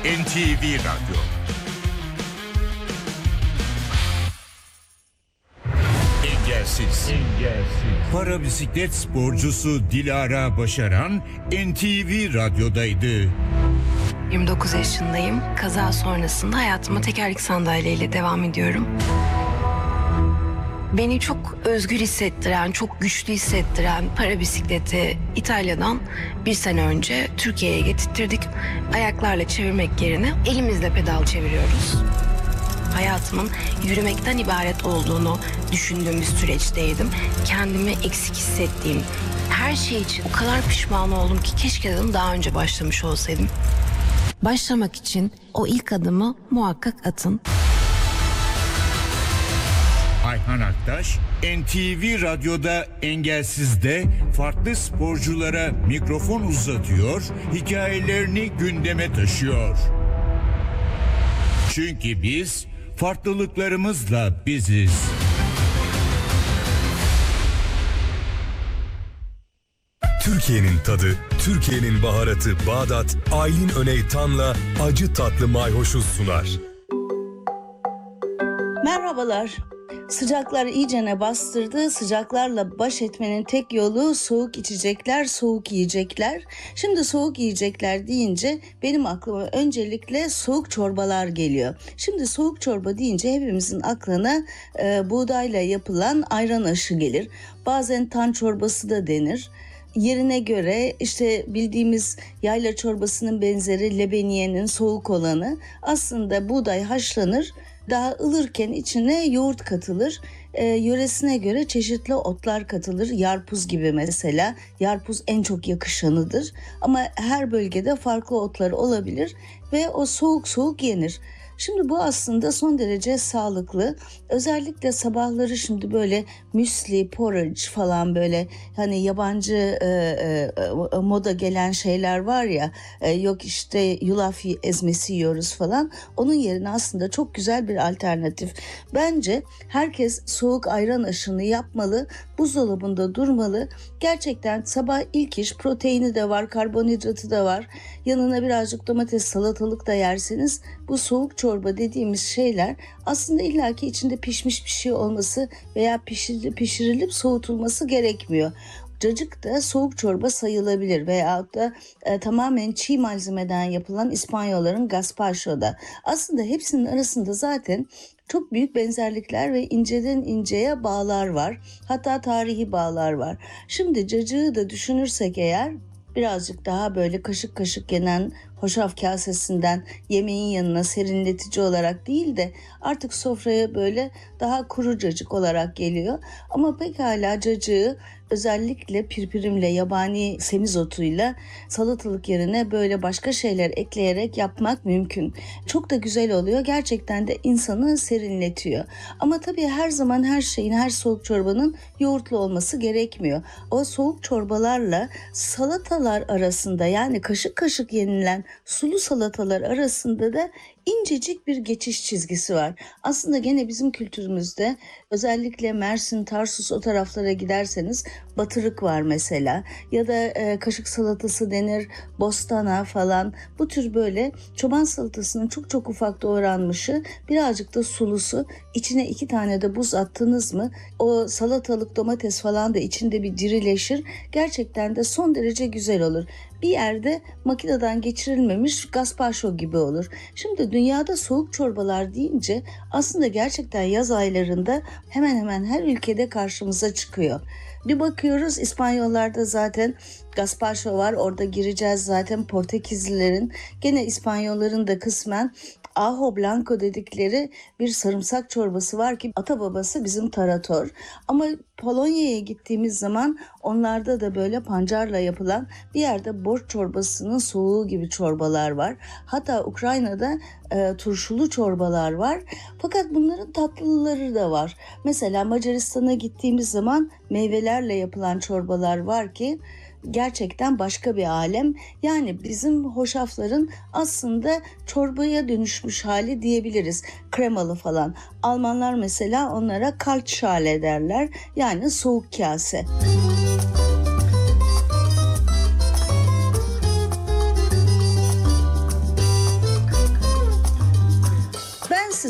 NTV Radyo. Engelsiz. Para bisiklet sporcusu Dilara Başaran NTV Radyo'daydı. 29 yaşındayım. Kaza sonrasında hayatıma tekerlekli sandalyeyle devam ediyorum. Beni çok özgür hissettiren, çok güçlü hissettiren para bisikleti İtalya'dan bir sene önce Türkiye'ye getirttirdik. Ayaklarla çevirmek yerine elimizle pedal çeviriyoruz. Hayatımın yürümekten ibaret olduğunu düşündüğüm bir süreçteydim. Kendimi eksik hissettiğim her şey için o kadar pişman oldum ki keşke dedim daha önce başlamış olsaydım. Başlamak için o ilk adımı muhakkak atın. Ayhan Aktaş, NTV Radyo'da Engelsiz'de farklı sporculara mikrofon uzatıyor, hikayelerini gündeme taşıyor. Çünkü biz farklılıklarımızla biziz. Türkiye'nin tadı, Türkiye'nin baharatı Bağdat, Aylin Öneytan'la acı tatlı mayhoşu sunar. Merhabalar. Sıcaklar iyicene bastırdı. Sıcaklarla baş etmenin tek yolu soğuk içecekler, soğuk yiyecekler. Şimdi soğuk yiyecekler deyince benim aklıma öncelikle soğuk çorbalar geliyor. Şimdi soğuk çorba deyince hepimizin aklına buğdayla yapılan ayran aşı gelir. Bazen tan çorbası da denir. Yerine göre işte bildiğimiz yayla çorbasının benzeri lebeniyenin soğuk olanı aslında buğday haşlanır. Daha ılırken içine yoğurt katılır. Yöresine göre çeşitli otlar katılır. Yarpuz gibi mesela. Yarpuz en çok yakışanıdır. Ama her bölgede farklı otlar olabilir ve o soğuk soğuk yenir. Şimdi bu aslında son derece sağlıklı. Özellikle sabahları şimdi böyle müsli, porridge falan böyle hani yabancı moda gelen şeyler var ya, yok işte yulaf ezmesi yiyoruz falan. Onun yerine aslında çok güzel bir alternatif. Bence herkes soğuk ayran aşını yapmalı, buzdolabında durmalı. Gerçekten sabah ilk iş, proteini de var, karbonhidratı da var. Yanına birazcık domates, salatalık da yerseniz bu soğuk çorba dediğimiz şeyler aslında illaki içinde pişmiş bir şey olması veya pişirilip soğutulması gerekmiyor. Cacık da soğuk çorba sayılabilir veyahut da tamamen çiğ malzemeden yapılan İspanyolların gazpacho'da. Aslında hepsinin arasında zaten çok büyük benzerlikler ve inceden inceye bağlar var. Hatta tarihi bağlar var. Şimdi cacığı da düşünürsek eğer birazcık daha böyle kaşık kaşık yenen hoşaf kasesinden yemeğin yanına serinletici olarak değil de artık sofraya böyle daha kuru cacık olarak geliyor. Ama pekala cacığı özellikle pirpirimle, yabani semizotuyla salatalık yerine böyle başka şeyler ekleyerek yapmak mümkün. Çok da güzel oluyor. Gerçekten de insanı serinletiyor. Ama tabii her zaman her şeyin, her soğuk çorbanın yoğurtlu olması gerekmiyor. O soğuk çorbalarla salatalar arasında, yani kaşık kaşık yenilen sulu salatalar arasında da incecik bir geçiş çizgisi var. Aslında gene bizim kültürümüzde özellikle Mersin, Tarsus o taraflara giderseniz batırık var mesela, ya da kaşık salatası denir, bostana falan. Bu tür böyle çoban salatasının çok çok ufak doğranmışı, birazcık da sulusu, içine 2 tane de buz attınız mı o salatalık, domates falan da içinde bir dirileşir. Gerçekten de son derece güzel olur. Bir yerde makineden geçirilmemiş gazpacho gibi olur. Şimdi dünyada soğuk çorbalar deyince aslında gerçekten yaz aylarında hemen hemen her ülkede karşımıza çıkıyor. Bir bakıyoruz İspanyollarda zaten gazpacho var, orada gireceğiz zaten. Portekizlilerin, gene İspanyolların da kısmen ajo blanco dedikleri bir sarımsak çorbası var ki ata babası bizim tarator. Ama Polonya'ya gittiğimiz zaman onlarda da böyle pancarla yapılan bir yerde borç çorbasının soğuğu gibi çorbalar var. Hatta Ukrayna'da turşulu çorbalar var. Fakat bunların tatlıları da var. Mesela Macaristan'a gittiğimiz zaman meyvelerle yapılan çorbalar var ki gerçekten başka bir alem. Yani bizim hoşafların aslında çorbaya dönüşmüş hali diyebiliriz. Kremalı falan. Almanlar mesela onlara Kaltschale derler. Yani soğuk kase.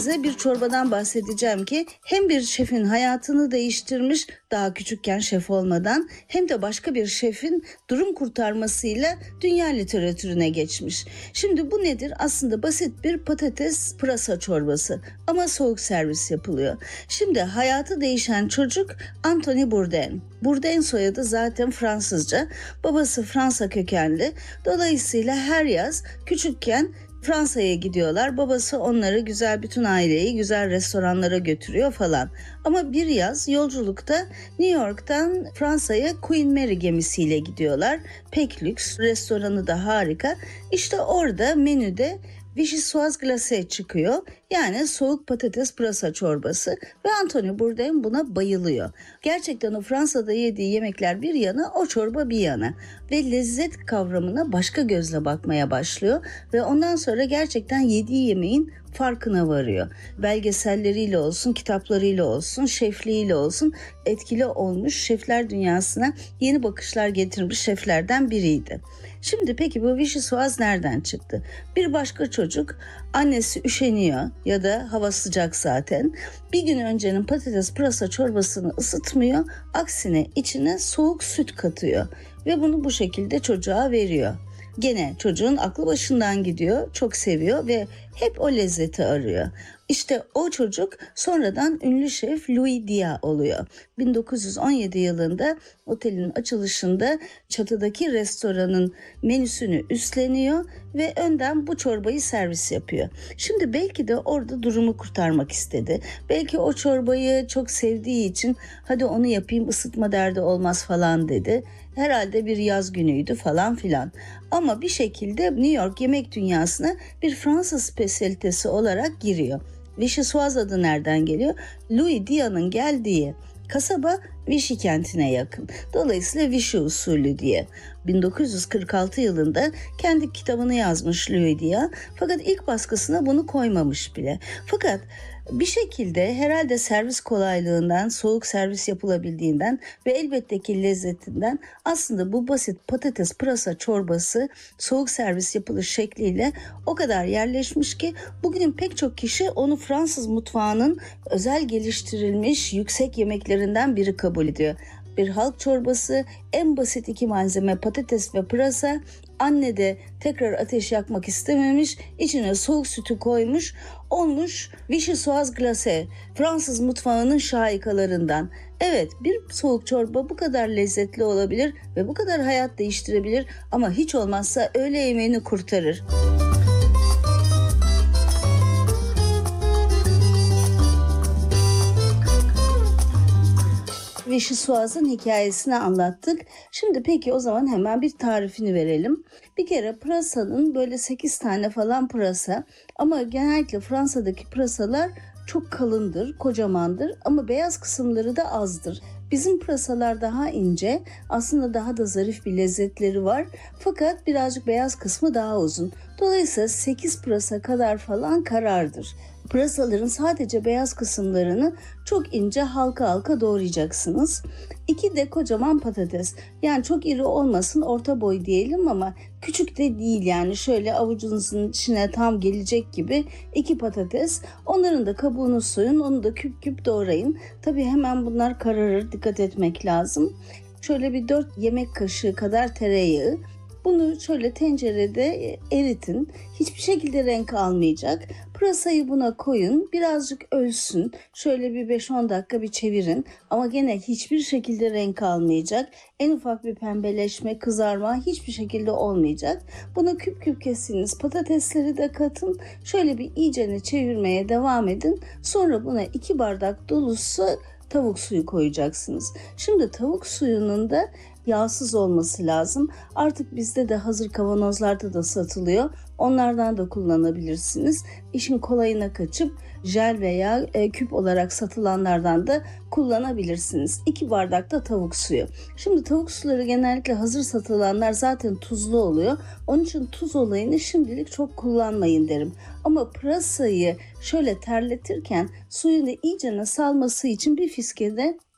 size bir çorbadan bahsedeceğim ki hem bir şefin hayatını değiştirmiş daha küçükken şef olmadan, hem de başka bir şefin durum kurtarmasıyla dünya literatürüne geçmiş. Şimdi bu nedir? Aslında basit bir patates pırasa çorbası ama soğuk servis yapılıyor. Şimdi hayatı değişen çocuk Anthony Bourdain. Bourdain soyadı zaten Fransızca. Babası Fransa kökenli. Dolayısıyla her yaz küçükken Fransa'ya gidiyorlar. Babası onları, güzel bütün aileyi güzel restoranlara götürüyor falan. Ama bir yaz yolculukta New York'tan Fransa'ya Queen Mary gemisiyle gidiyorlar. Pek lüks, restoranı da harika. İşte orada menüde vichyssoise glacé çıkıyor. Yani soğuk patates pırasa çorbası ve Anthony Bourdain buna bayılıyor. Gerçekten o Fransa'da yediği yemekler bir yana, o çorba bir yana ve lezzet kavramına başka gözle bakmaya başlıyor ve ondan sonra gerçekten yediği yemeğin farkına varıyor. Belgeselleriyle olsun, kitaplarıyla olsun, şefliğiyle olsun etkili olmuş, şefler dünyasına yeni bakışlar getirmiş şeflerden biriydi. Şimdi peki bu vichyssoise nereden çıktı? Bir başka çocuk, annesi üşeniyor ya da hava sıcak zaten, bir gün öncenin patates pırasa çorbasını ısıtmıyor, aksine içine soğuk süt katıyor ve bunu bu şekilde çocuğa veriyor. Gene çocuğun aklı başından gidiyor, çok seviyor ve hep o lezzeti arıyor. İşte o çocuk sonradan ünlü şef Louis Dia oluyor. 1917 yılında otelin açılışında çatıdaki restoranın menüsünü üstleniyor ve önden bu çorbayı servis yapıyor. Şimdi belki de orada durumu kurtarmak istedi. Belki o çorbayı çok sevdiği için hadi onu yapayım, ısıtma derdi olmaz falan dedi. Herhalde bir yaz günüydü falan filan. Ama bir şekilde New York yemek dünyasına bir Fransız spesiyalitesi olarak giriyor. Vichyssoise adı nereden geliyor? Louis Dia'nın geldiği kasaba Vichy kentine yakın. Dolayısıyla Vichy usulü diye. 1946 yılında kendi kitabını yazmış Louis Dia. Fakat ilk baskısına bunu koymamış bile. Fakat bir şekilde herhalde servis kolaylığından, soğuk servis yapılabildiğinden ve elbette ki lezzetinden aslında bu basit patates pırasa çorbası soğuk servis yapılış şekliyle o kadar yerleşmiş ki bugün pek çok kişi onu Fransız mutfağının özel geliştirilmiş yüksek yemeklerinden biri kabul ediyor. Bir halk çorbası, en basit iki malzeme patates ve pırasa. Anne de tekrar ateş yakmak istememiş, içine soğuk sütü koymuş, olmuş vichyssoise glacé, Fransız mutfağının şahikalarından. Evet, bir soğuk çorba bu kadar lezzetli olabilir ve bu kadar hayat değiştirebilir ama hiç olmazsa öğle yemeğini kurtarır. Vichyssoise'ın hikayesini anlattık. Şimdi peki o zaman hemen bir tarifini verelim. Bir kere pırasanın böyle 8 tane falan pırasa, ama genellikle Fransa'daki pırasalar çok kalındır, kocamandır ama beyaz kısımları da azdır. Bizim pırasalar daha ince, aslında daha da zarif bir lezzetleri var. Fakat birazcık beyaz kısmı daha uzun. Dolayısıyla 8 pırasa kadar falan karardır. Pırasaların sadece beyaz kısımlarını çok ince halka halka doğrayacaksınız. 2 de kocaman patates. Yani çok iri olmasın, orta boy diyelim ama küçük de değil, yani şöyle avucunuzun içine tam gelecek gibi 2 patates. Onların da kabuğunu soyun, onu da küp küp doğrayın. Tabii hemen bunlar kararır, dikkat etmek lazım. Şöyle bir 4 yemek kaşığı kadar tereyağı. Bunu şöyle tencerede eritin. Hiçbir şekilde renk almayacak. Pırasayı buna koyun. Birazcık ölsün. Şöyle bir 5-10 dakika bir çevirin. Ama gene hiçbir şekilde renk almayacak. En ufak bir pembeleşme, kızarma hiçbir şekilde olmayacak. Buna küp küp kestiğiniz patatesleri de katın. Şöyle bir iyicene çevirmeye devam edin. Sonra buna 2 bardak dolusu tavuk suyu koyacaksınız. Şimdi tavuk suyunun da yağsız olması lazım. Artık bizde de hazır kavanozlarda da satılıyor. Onlardan da kullanabilirsiniz. İşin kolayına kaçıp jel veya küp olarak satılanlardan da kullanabilirsiniz. 2 bardak da tavuk suyu. Şimdi tavuk suları genellikle hazır satılanlar zaten tuzlu oluyor. Onun için tuz olayını şimdilik çok kullanmayın derim. Ama pırasayı şöyle terletirken suyunu iyicene salması için bir fiske de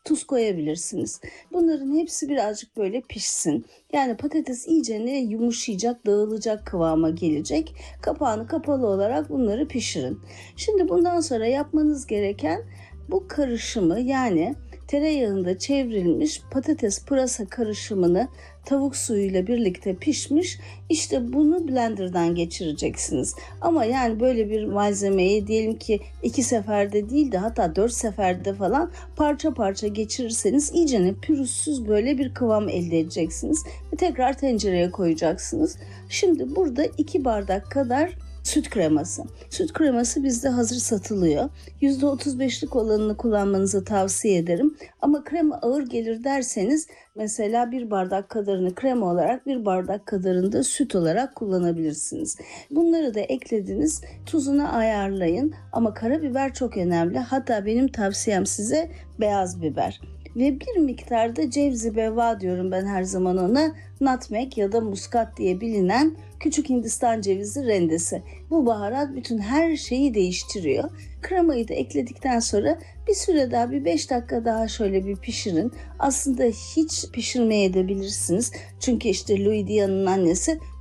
tuz koyabilirsiniz. Bunların hepsi birazcık böyle pişsin. Yani patates iyice yumuşayacak, dağılacak kıvama gelecek. Kapağını kapalı olarak bunları pişirin. Şimdi bundan sonra yapmanız gereken bu karışımı, yani tereyağında çevrilmiş patates pırasa karışımını tavuk suyuyla birlikte pişmiş, işte bunu blenderdan geçireceksiniz. Ama yani böyle bir malzemeyi diyelim ki 2 seferde değil de hatta 4 seferde falan parça parça geçirirseniz iyicene pürüzsüz böyle bir kıvam elde edeceksiniz. Ve tekrar tencereye koyacaksınız. Şimdi burada 2 bardak kadar süt kreması. Süt kreması bizde hazır satılıyor. %35'lik olanını kullanmanızı tavsiye ederim. Ama krema ağır gelir derseniz mesela 1 bardak kadarını krema olarak, 1 bardak kadarını da süt olarak kullanabilirsiniz. Bunları da eklediniz. Tuzunu ayarlayın. Ama karabiber çok önemli. Hatta benim tavsiyem size beyaz biber. Ve bir miktarda cevzi beva diyorum ben her zaman ona, nutmeg ya da muskat diye bilinen küçük Hindistan cevizi rendesi. Bu baharat bütün her şeyi değiştiriyor. Kremayı da ekledikten sonra bir süre daha, bir 5 dakika daha şöyle bir pişirin. Aslında hiç pişirmeye de bilirsiniz. Çünkü işte Louis Dia'nın annesi